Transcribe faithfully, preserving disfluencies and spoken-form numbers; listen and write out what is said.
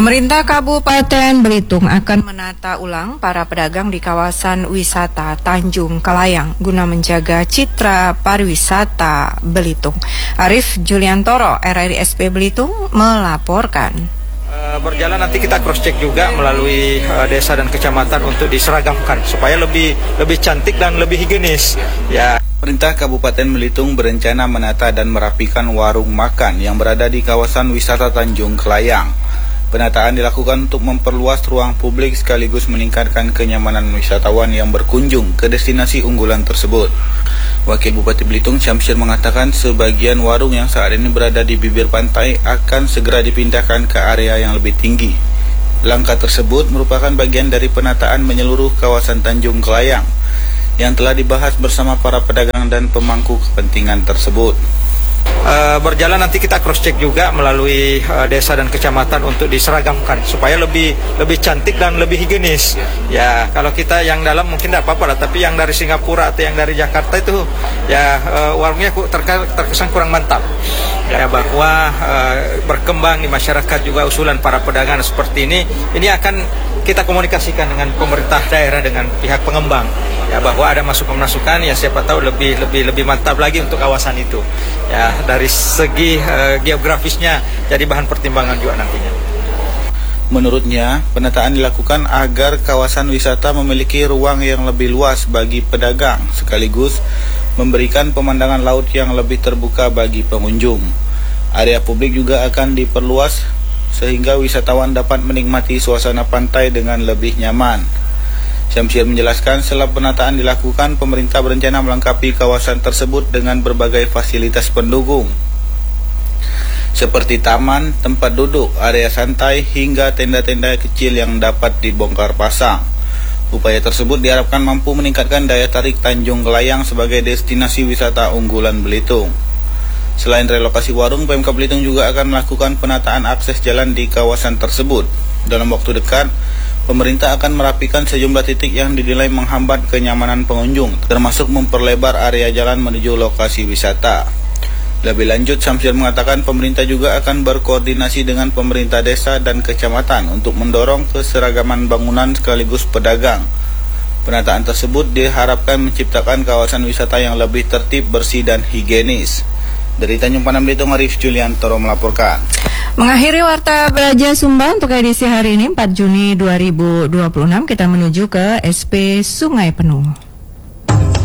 Pemerintah Kabupaten Belitung akan menata ulang para pedagang di kawasan wisata Tanjung Kelayang guna menjaga citra pariwisata Belitung. Arif Juliantoro, R R I S P Belitung, melaporkan. Berjalan nanti kita cross check juga melalui uh, desa dan kecamatan untuk diseragamkan supaya lebih lebih cantik dan lebih higienis. Ya. Pemerintah Kabupaten Belitung berencana menata dan merapikan warung makan yang berada di kawasan wisata Tanjung Kelayang. Penataan dilakukan untuk memperluas ruang publik sekaligus meningkatkan kenyamanan wisatawan yang berkunjung ke destinasi unggulan tersebut. Wakil Bupati Belitung Syamsir mengatakan sebagian warung yang saat ini berada di bibir pantai akan segera dipindahkan ke area yang lebih tinggi. Langkah tersebut merupakan bagian dari penataan menyeluruh kawasan Tanjung Kelayang yang telah dibahas bersama para pedagang dan pemangku kepentingan tersebut. Uh, berjalan nanti kita cross check juga melalui uh, desa dan kecamatan untuk diseragamkan supaya lebih lebih cantik dan lebih higienis. Ya, kalau kita yang dalam mungkin tidak apa-apa lah, tapi yang dari Singapura atau yang dari Jakarta itu ya uh, warungnya terkesan kurang mantap. Ya, bahwa uh, berkembang di masyarakat juga usulan para pedagang seperti ini, ini akan kita komunikasikan dengan pemerintah daerah, dengan pihak pengembang. Ya, bahwa ada masukan-masukan ya siapa tahu lebih lebih lebih mantap lagi untuk kawasan itu. Ya, dari segi uh, geografisnya jadi bahan pertimbangan juga nantinya. Menurutnya, penataan dilakukan agar kawasan wisata memiliki ruang yang lebih luas bagi pedagang, sekaligus memberikan pemandangan laut yang lebih terbuka bagi pengunjung. Area publik juga akan diperluas sehingga wisatawan dapat menikmati suasana pantai dengan lebih nyaman. Syamsir menjelaskan setelah penataan dilakukan, pemerintah berencana melengkapi kawasan tersebut dengan berbagai fasilitas pendukung seperti taman, tempat duduk, area santai, hingga tenda-tenda kecil yang dapat dibongkar pasang. Upaya tersebut diharapkan mampu meningkatkan daya tarik Tanjung Kelayang sebagai destinasi wisata unggulan Belitung. Selain relokasi warung, Pemkab Belitung juga akan melakukan penataan akses jalan di kawasan tersebut. Dalam waktu dekat, pemerintah akan merapikan sejumlah titik yang dinilai menghambat kenyamanan pengunjung, termasuk memperlebar area jalan menuju lokasi wisata. Lebih lanjut, Syamsir mengatakan pemerintah juga akan berkoordinasi dengan pemerintah desa dan kecamatan untuk mendorong keseragaman bangunan sekaligus pedagang. Penataan tersebut diharapkan menciptakan kawasan wisata yang lebih tertib, bersih, dan higienis. Dari Tanjung Pandan Belitung, Arif Juliantoro melaporkan. Mengakhiri Warta Braja Sumba untuk edisi hari ini empat Juni dua ribu dua puluh enam, kita menuju ke S P Sungai Penuh.